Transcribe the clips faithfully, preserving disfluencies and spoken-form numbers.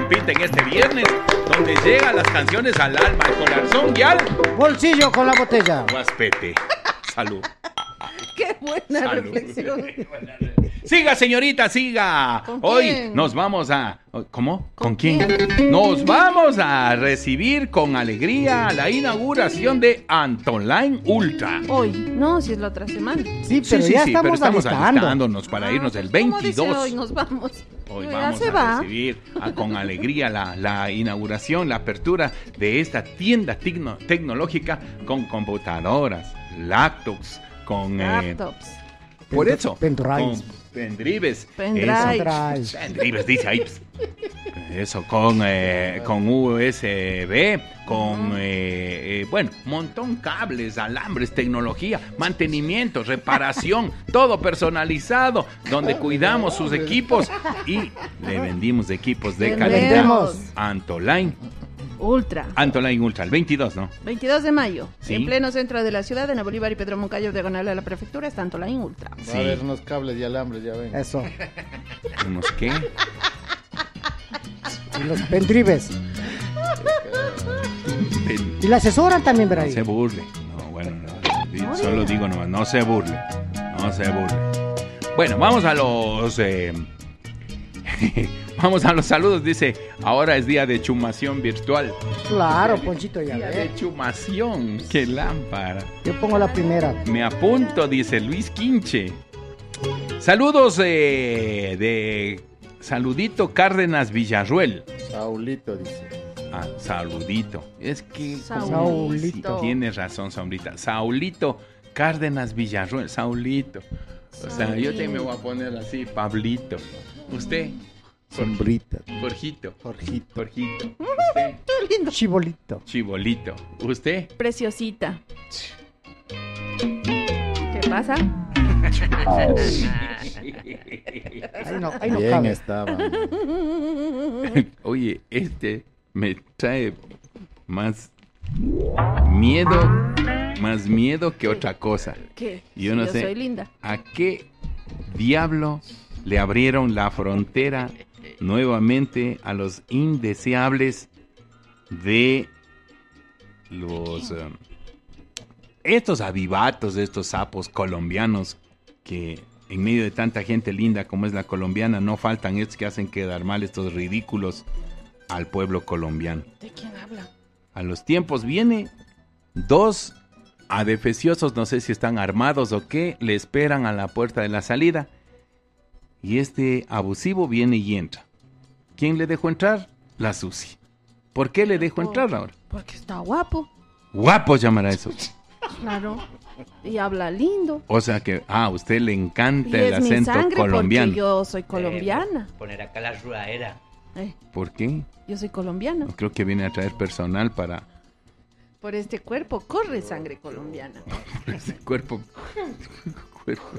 repiten este viernes, donde llegan las canciones al alma, al corazón y al bolsillo con la botella. Guaspete. Salud. Qué buena Salud. reflexión. Siga, señorita, siga. ¿Con Hoy quién? nos vamos a... ¿Cómo? ¿Con, ¿Con quién? quién? Nos vamos a recibir con alegría la inauguración de Antoline Ultra. Hoy, no, si es la otra semana. Sí, pero ya estamos, pero estamos alistando. alistándonos para Ah, irnos el pues, ¿cómo dice veintidós. hoy nos vamos. Hoy Ya vamos se a va. recibir a- con alegría la, la inauguración, la apertura de esta tienda tecno- tecnológica con computadoras, laptops, con... eh, Laptops. por eso, Pendrives. con pendrives. Pendrive. eso. Pendrives. Pendrives, dice ahí. Eso, con, eh, con U S B, con, eh, eh, bueno, montón cables, alambres, tecnología, mantenimiento, reparación, todo personalizado, donde cuidamos sus equipos y le vendimos equipos de calidad. Vendemos. Antoline, Ultra. Antoline Ultra, el veintidós, ¿no? veintidós de mayo, Sí. en pleno centro de la ciudad, en Bolívar y Pedro Moncayo, diagonal a la prefectura, está Antoline Ultra. Va Sí. a haber unos cables y alambres, ya ven. Eso. ¿Unos qué? Y los pendrives. Pen- Y la asesoran también, verá No ahí. se burle. No, bueno, no, di- solo digo nomás, no se burle. No se burle. Bueno, vamos a los... eh, vamos a los saludos. Dice, ahora es día de chumación virtual. Claro, Ponchito, ya Día ve. de chumación. ¡Qué lámpara! Yo pongo la primera. Me apunto, dice Luis Quinche. Saludos eh, de... Saludito Cárdenas Villarruel. Saulito dice. Ah, saludito. Es que... Saulito. Tienes razón, Saulita. Saulito Cárdenas Villarruel. Saulito. O sea, yo te me voy a poner así, Pablito. ¿Usted? Sombrita. Jorgito. Jorgito. Jorgito. ¿Usted? Qué lindo. Chibolito. Chibolito. ¿Usted? Preciosita. ¿Qué pasa? Ahí no, ahí no Bien cabe. estaba. Oye, este me trae más miedo, más miedo que otra cosa. ¿Qué? Yo Si no yo sé. soy linda. ¿A qué diablo le abrieron la frontera nuevamente a los indeseables de los... um, estos avivatos, estos sapos colombianos que en medio de tanta gente linda como es la colombiana, no faltan estos que hacen quedar mal estos ridículos al pueblo colombiano. ¿De quién habla? A los tiempos viene dos adefesiosos, no sé si están armados o qué, le esperan a la puerta de la salida y este abusivo viene y entra. ¿Quién le dejó entrar? La Susi. ¿Por qué le dejó entrar ahora? Porque está guapo. Guapo llamará eso. Claro. Y habla lindo. O sea que, ah, a usted le Y encanta el es mi acento sangre colombiano. porque yo soy colombiana. Eh, poner acá la ruaera. Eh, ¿Por qué? yo soy colombiana. Creo que viene a traer personal para Por este cuerpo corre sangre colombiana. ese cuerpo. cuerpo.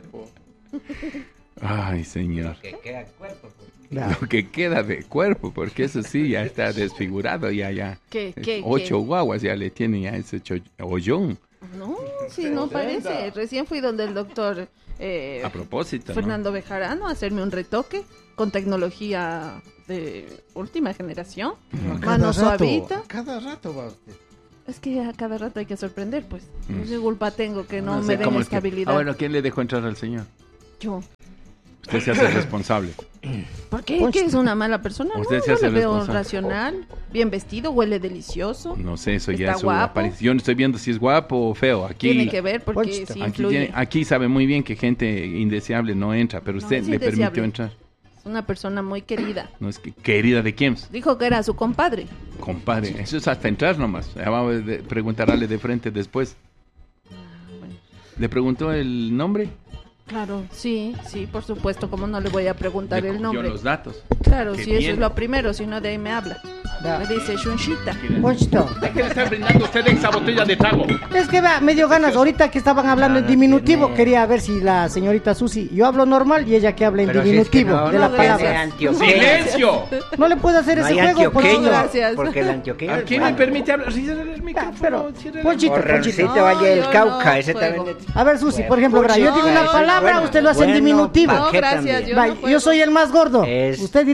Ay, señor. Que queda cuerpo. pues. Ya. Lo que queda de cuerpo, porque eso sí ya está desfigurado, ya, ya. ¿Qué, qué, Ocho qué? guaguas ya le tienen ya ese cho- hoyón. No, sí, no parece. Recién fui donde el doctor eh, A propósito, ¿no? Fernando Bejarano a hacerme un retoque con tecnología de última generación. Mano suavita. Cada rato va usted. Es que a cada rato hay que sorprender, pues. Mm. ¿Qué culpa tengo que no, No me sé den cómo es que- estabilidad? Ah, bueno, ¿quién le dejó entrar al señor? Yo. Usted se hace responsable. ¿Por qué? Poncho. ¿Que es una mala persona? No, Usted se yo hace le veo responsable. racional, bien vestido, huele delicioso. No sé, eso ya Está es su guapo. aparición. Yo no estoy viendo si es guapo o feo. Aquí, Tiene que ver porque Ponchito. sí aquí, influye. tiene- aquí sabe muy bien que gente indeseable no entra, pero No, usted es le indeseable. permitió entrar. Es una persona muy querida. No es que querida de quién, Dijo que era su compadre. compadre. Eso es hasta entrar nomás. Ya vamos a de- preguntarle de frente después. ¿Le preguntó el nombre? Claro, sí, sí, por supuesto. ¿Cómo no le voy a preguntar Le el cogió nombre? los datos. Claro, Qué sí, eso bien. es lo primero, si no de ahí me habla. Ya. Me dice Shunshita. Ponchito. ¿De qué le está brindando usted esa botella de trago? Es que vea, me dio ganas. Ahorita que estaban hablando en No, no diminutivo, tiene- quería ver si la señorita Susi. Yo hablo normal y ella que habla en Pero si es que diminutivo no, de la no tiene palabra. antioqueño. ¡Silencio! No le puedo hacer No ese hay juego, antioqueño. Ponchito. Gracias. Porque el antioqueño ¿A es quién le bueno. permite hablar? Cierra el micrófono. pero, cierra el- Ponchito, Horrorcito No, Valle del yo Cauca, no ese juego. también. A ver, Susi, Bueno, por ejemplo, verá, yo digo una pucha, palabra, bueno, usted lo hace en bueno, diminutivo. ¿pa' No, qué gracias, también? yo Va, no yo juego. soy el más gordo. Es- ¿Usted diría?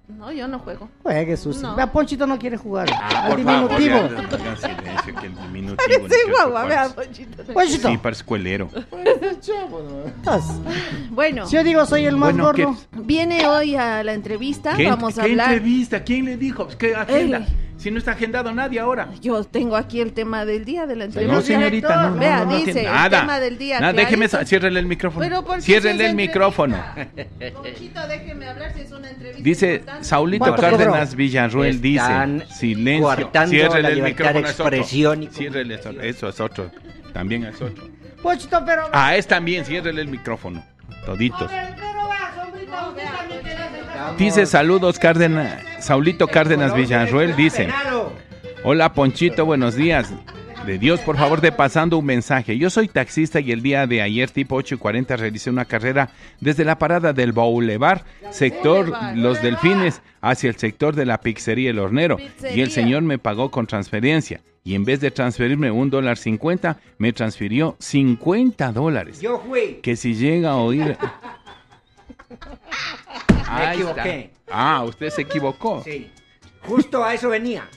No, yo no juego. Juegue, Susi. No. Vea, Ponchito no quiere jugar. Ah, Al por favor, diminutivo. ya, hagan silencio, que el diminutivo. Parece ni que guagua, otro vea, parece. Ponchito. Ponchito. Sí, para escuelero. Estás- Bueno, Si yo digo soy el más Bueno, ¿qué- gordo. viene hoy a la entrevista, ¿Qué, vamos a qué hablar. entrevista? ¿Quién le dijo? Pues, ¿qué agenda? Él. Si no está agendado nadie ahora. Yo tengo aquí el tema del día de la entrevista. No, señorita, no, no, Vea, no, no dice, tiene el nada. tema del día. Nada, que déjeme, hay- sa- ciérrele el micrófono. Pero ¿por qué Ciérrele si es el micrófono. entrevista? Ponchito, déjeme hablar si es una entrevista Dice importante. Saulito ¿Cuánto Cárdenas cobró? Villarruel, dice, Están silencio, coartando ciérrele la el libertad de micrófono, es otro. expresión y Ciérrele, eso, eso es otro, también es otro. Ponchito, pero. Ah, es también, ciérrele el micrófono, toditos. Pero va, sombrita, usted también quiere hacer- Dice saludos Cárdenas, Saulito Cárdenas Villarruel, dice, hola Ponchito, buenos días. De Dios, por favor, de pasando un mensaje. Yo soy taxista y el día de ayer, tipo ocho y cuarenta, realicé una carrera desde la parada del Boulevard, sector Los Delfines, hacia el sector de la pizzería El Hornero. Y el señor me pagó con transferencia. Y en vez de transferirme un dólar cincuenta, me transfirió cincuenta dólares. Yo fui. Que si llega a oír... Me Ahí está. equivoqué. Ah, usted se equivocó. Sí. Justo a eso venía.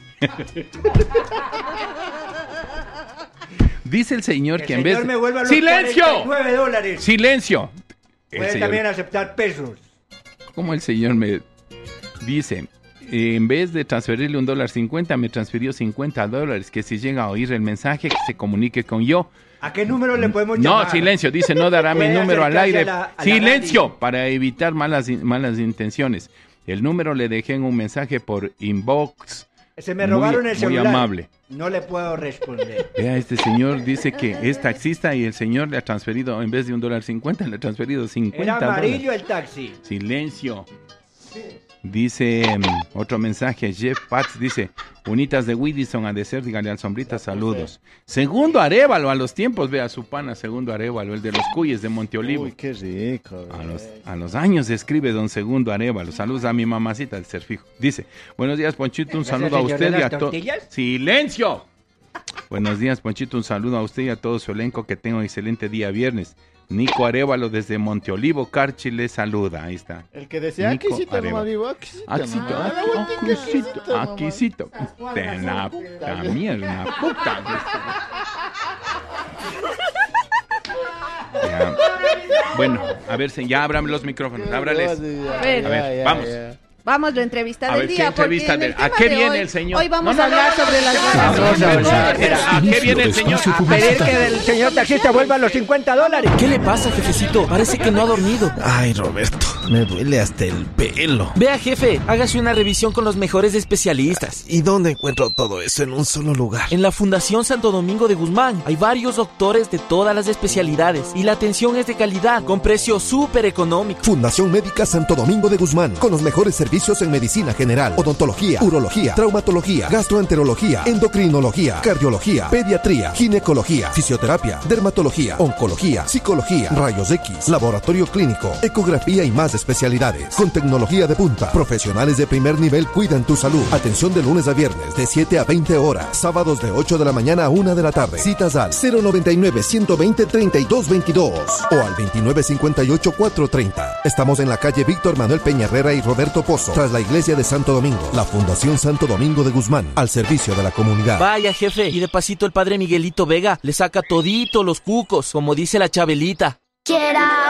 Dice el señor El que en señor vez me vuelva los ¡Silencio! cuarenta y nueve dólares. ¡Silencio! El Puede señor- también aceptar pesos. Como el señor me dice, eh, en vez de transferirle un dólar cincuenta, me transfirió cincuenta dólares, que si llega a oír el mensaje, que se comunique con yo. ¿A qué número le podemos llamar? No, silencio, dice, no dará mi Puede número al acercarse aire. a la- a la ¡Silencio! radio. Para evitar malas, in- malas intenciones. El número le dejé en un mensaje por inbox. Se me Muy- robaron el muy celular. amable. No le puedo responder. Vea, este señor dice que es taxista y el señor le ha transferido, en vez de un dólar cincuenta, le ha transferido cincuenta Era amarillo dólares. el taxi. Silencio. Dice mm, otro mensaje, Jeff Pats dice, unitas de Widison a de ser, dígale al Sombrita, saludos. Segundo Arévalo, a los tiempos, vea su pana, Segundo Arévalo, el de los Cuyes de Monteolivo. Uy, qué rico. A güey. los, a los años escribe don Segundo Arévalo. Saludos a mi mamacita del Cerfijo. Dice, buenos días, Ponchito, un ¿Esa saludo a señora usted de y las a todos. tortillas? ¡Silencio! Buenos días, Ponchito, un saludo a usted y a todo su elenco. Que tenga un excelente día viernes. Nico Arévalo desde Monteolivo, Carchi le saluda. Ahí está. El que decía, Nico aquícito, no Arevalo. me digo, aquícito. Aquisito, no. Ah, la aquí- vuelta que aquisito, aquícito, mamá. aquisito. De la puta mierda, puta. Ya. Bueno, a ver, se- ya ábrame los micrófonos, ábrales. Ya, A ver, ya, a ver, ya, vamos. ya. Vamos, la entrevista A del ver, ¿qué día. entrevista porque en de- el a tema qué de viene hoy- el señor? Hoy vamos No, a no, hablar no, sobre las vamos, ganas. vamos, vamos. Espera, ¿a qué viene el señor? A pedir que el señor taxista vuelva los cincuenta dólares. ¿Qué le pasa, jefecito? Parece que no ha dormido. Ay, Roberto, me duele hasta el pelo. Vea, jefe, hágase una revisión con los mejores especialistas. ¿Y dónde encuentro todo eso en un solo lugar? En la Fundación Santo Domingo de Guzmán hay varios doctores de todas las especialidades y la atención es de calidad, con precios súper económicos. Fundación Médica Santo Domingo de Guzmán, con los mejores servicios en medicina general, odontología, urología, traumatología, gastroenterología, endocrinología, cardiología, pediatría, ginecología, fisioterapia, dermatología, oncología, psicología, rayos X, laboratorio clínico, ecografía y más especialidades. Con tecnología de punta, profesionales de primer nivel cuidan tu salud. Atención de lunes a viernes de siete a veinte horas, sábados de ocho de la mañana a una de la tarde. Citas al cero noventa y nueve, ciento veinte, treinta y dos veintidós o al veintinueve cincuenta y ocho, cuatrocientos treinta. Estamos en la calle Víctor Manuel Peñarrera y Roberto Pozo, tras la iglesia de Santo Domingo. La Fundación Santo Domingo de Guzmán, al servicio de la comunidad. Vaya, jefe, y de pasito el padre Miguelito Vega le saca todito los cucos, como dice la Chabelita. Quiera